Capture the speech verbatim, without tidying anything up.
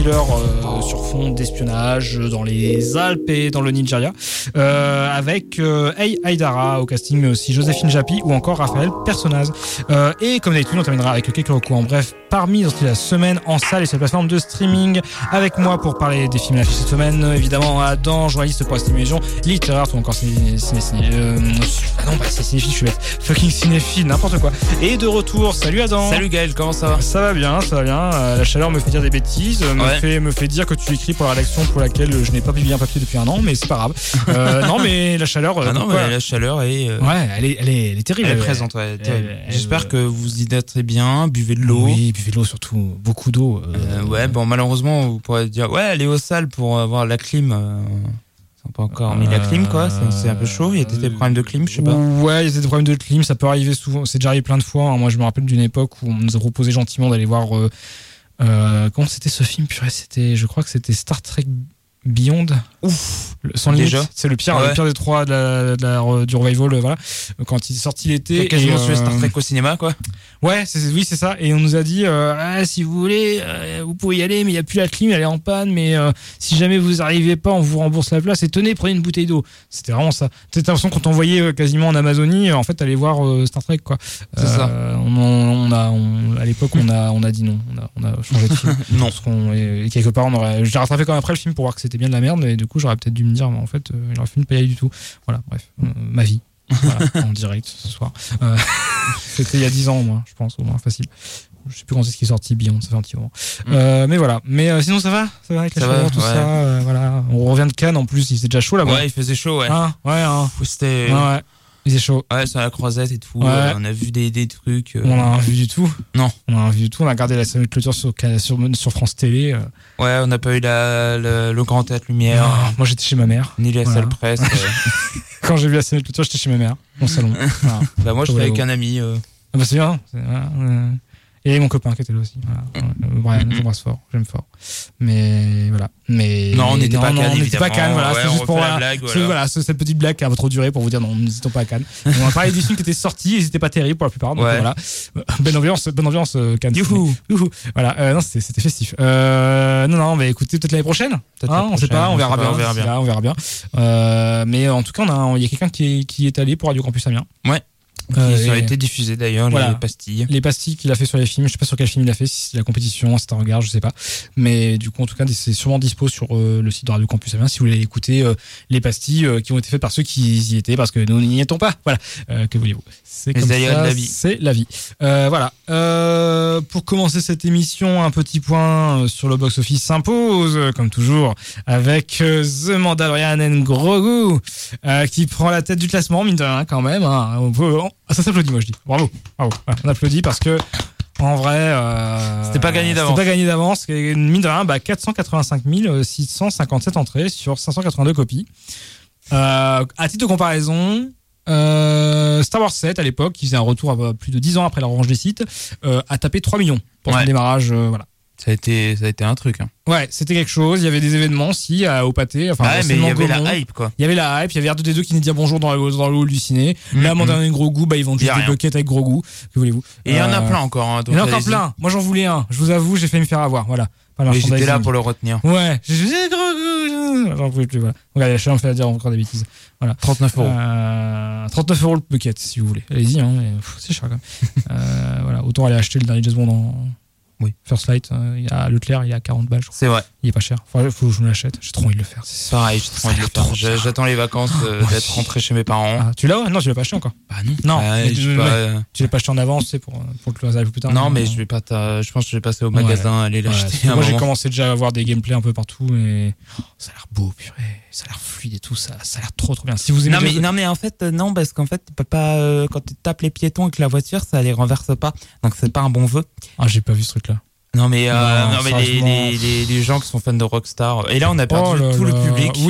thriller euh, sur fond d'espionnage dans les Alpes et dans le Nigeria, euh, avec euh, Hey Aïdara au casting, mais aussi Joséphine Japy ou encore Raphaël Personnaz. Euh, et comme d'habitude, on terminera avec quelques recours en bref parmi dans la semaine en salle et sur les plateformes de streaming. Avec moi pour parler des films à l'affiche cette semaine, évidemment Adam, journaliste pour la stimulation littéraire ou encore ciné, ciné, ciné, euh, ah non, bah, c'est cinéphile, je suis bête, fucking cinéphile, n'importe quoi. Et de retour, salut Adam. Salut Gaël, comment ça va? Ça va bien, ça va bien. Euh, la chaleur me fait dire des bêtises, me ouais. fait me fait dire que tu écris pour la rédaction pour laquelle je n'ai pas publié un papier depuis un an, mais c'est pas grave. Euh, non, mais la chaleur. Ah non, mais la chaleur est. Euh... Ouais, elle est, elle est, elle est terrible. Elle est présente, ouais. Elle, J'espère elle... que vous hydratez bien, buvez de l'eau. Oui, buvez de l'eau surtout, beaucoup d'eau. Euh, euh, ouais, bon, malheureusement, vous pourrez dire, ouais, allez aux salles pour avoir la clim. Euh... Ils n'ont pas encore mis la clim, quoi. C'est, c'est un peu chaud. Il y a des problèmes de clim, je sais pas. Ouais, il y a des problèmes de clim. Ça peut arriver souvent. C'est déjà arrivé plein de fois. Hein. Moi, je me rappelle d'une époque où on nous a proposé gentiment d'aller voir. Euh, euh, comment c'était ce film? Purée, c'était. Je crois que c'était Star Trek Beyond. Ouf. Sans limite. Déjà c'est le pire, ouais. le pire des trois de la, de la, du revival. Voilà. Quand il est sorti l'été. C'est quasiment euh, Star Trek au cinéma, quoi. Ouais, c'est, oui, c'est ça. Et on nous a dit, euh, ah, si vous voulez, euh, vous pouvez y aller, mais il n'y a plus la clim, elle est en panne. Mais euh, si jamais vous n'arrivez pas, on vous rembourse la place. Et tenez, prenez une bouteille d'eau. C'était vraiment ça. C'était l'impression quand on voyait euh, quasiment en Amazonie, euh, en fait, aller voir euh, Star Trek, quoi. C'est euh, ça. On, on a, on, à l'époque, on a, on a dit non. On a, on a changé de film. Non. Parce qu'on, et, et quelque part, on aurait, je l'ai rattrapé quand même après le film pour voir que c'était bien de la merde. Et du coup, j'aurais peut-être dû me dire, mais en fait, euh, il aurait fallu ne pas y aller du tout. Voilà, bref, euh, ma vie. Voilà, en direct ce soir. Euh, c'était il y a dix ans au moins, je pense, au moins facile. Je sais plus quand c'est ce qui est sorti, Beyond, ça fait un petit moment. Mm. Euh, mais voilà. Mais euh, sinon ça va, ça va avec la chaleur, tout ouais. ça. Euh, voilà. On revient de Cannes en plus, il faisait déjà chaud là-bas. Ouais, il faisait chaud, ouais. Hein, ouais, hein. C'était. Ouais, ouais. Il faisait chaud. Ouais, sur la croisette et tout. Ouais. Euh, on a vu des, des trucs. Euh... On a vu du tout. Non. On a vu du tout. On a regardé la semaine de clôture sur, sur, sur France Télé. Euh. Ouais, on n'a pas eu la, la, le Grand Théâtre Lumière. Non, moi j'étais chez ma mère. Ni la voilà. salle presse. Euh... Quand j'ai vu la semaine de clôture, j'étais chez ma mère, mon salon. Voilà. Bah moi, j'étais avec un ami. Euh... Ah bah c'est bien. C'est, voilà, euh... Et mon copain qui était là aussi. Voilà. Brian, je t'embrasse fort, j'aime fort. Mais voilà. Mais non, on n'était pas à Cannes. On n'était pas à Cannes, voilà. Ouais, c'est juste pour voilà, blague, c'est, voilà. voilà c'est, cette petite blague qui a un peu trop duré pour vous dire non, nous n'étions pas à Cannes. On a parlé des films qui étaient sortis, ils n'étaient pas terribles pour la plupart. Donc ouais. voilà. Bonne ambiance, bonne ambiance Cannes. Youhou. Youhou. Voilà. Euh, non, c'était, c'était festif. Euh, non, non, mais écoutez, peut-être l'année prochaine. Peut-être hein, on sait pas, on verra bien. On verra bien. Là, on verra bien. Euh, mais en tout cas, il y a quelqu'un qui est, qui est allé pour Radio Campus Amiens. Ouais. Euh, Ils ont été diffusés d'ailleurs, voilà. Les pastilles. Les pastilles qu'il a fait sur les films, je sais pas sur quel film il a fait, si c'est la compétition, c'est un regard, je sais pas. Mais du coup, en tout cas, c'est sûrement dispo sur euh, le site de Radio Campus Amiens si vous voulez écouter euh, les pastilles euh, qui ont été faites par ceux qui y étaient, parce que nous n'y étions pas. Voilà. Euh, que voulez-vous? C'est les comme ça, de la vie. C'est la vie. Euh, voilà. Euh, pour commencer cette émission, un petit point sur le box-office s'impose, comme toujours, avec euh, The Mandalorian and Grogu, euh, qui prend la tête du classement, mine de rien, quand même. Hein. On peut, on, ça s'applaudit, moi je dis. Bravo. Bravo. Voilà, on applaudit parce que en vrai, euh, c'était pas gagné d'avance. C'était pas gagné d'avance. Mine de rien, bah, quatre cent quatre-vingt-cinq mille six cent cinquante-sept entrées sur cinq cent quatre-vingt-deux copies. Euh, à titre de comparaison, euh, Star Wars sept à l'époque, qui faisait un retour à plus de dix ans après la revanche des Sith, euh, a tapé trois millions pour ouais. son démarrage. Euh, voilà. Ça a été, ça a été un truc. Hein. Ouais, c'était quelque chose. Il y avait des événements, si, à, au pâté. Enfin, ouais, mais il y avait Gaumont. La hype, quoi. Il y avait la hype. Il y avait R deux D deux qui venait dire bonjour dans, le, dans le hall du ciné. Mm-hmm. Là, Mandalorian Grogu, bah, ils vendent juste des buckets avec Grogu. Que voulez-vous? Et il euh, y en a plein encore. Hein, il y en a encore plein. Moi, j'en voulais un. Je vous avoue, j'ai fait me faire avoir. Voilà. Mais j'étais là pour le retenir. Ouais. J'ai dit Grogu. J'en pouvais plus, voilà. Regardez, la chaîne me fait dire encore des bêtises. Voilà. trente-neuf euros. Euh, trente-neuf euros le bucket, si vous voulez. Allez-y, hein. Mais, pff, c'est cher, quand même. euh, voilà. Autant aller acheter le dernier James Bond en. Oui. First Light, euh, à Leclerc, il y a quarante balles. Je crois. C'est vrai. Il est pas cher. Il faut que je me l'achète. J'ai trop envie de le faire. C'est pareil, j'ai trop envie de le faire. J'ai, j'attends les vacances euh, oh, d'être oui. rentré chez mes parents. Ah, tu l'as ouais? Non, tu l'as pas acheté encore. Bah non. Non. Bah, tu, pas, euh... tu l'as pas acheté en avance, c'est pour pour le réserver plus tard. Non, mais je vais pas. Je pense que je vais passer au magasin, ouais. aller l'acheter. Ouais, moi, j'ai commencé déjà à voir des gameplays un peu partout et oh, ça a l'air beau, purée. Ça a l'air fluide et tout. Ça, ça a l'air trop trop bien. Si vous aimez. Non mais non mais en fait non parce qu'en fait tu peux pas euh, quand tu tapes les piétons avec la voiture, ça les renverse pas. Donc c'est pas un bon vœu. Ah, j'ai pas vu ce truc là. Non mais, euh, non, non, mais les, les, les, les gens qui sont fans de Rockstar. Et là on a perdu oh là tout là. le public. Oui.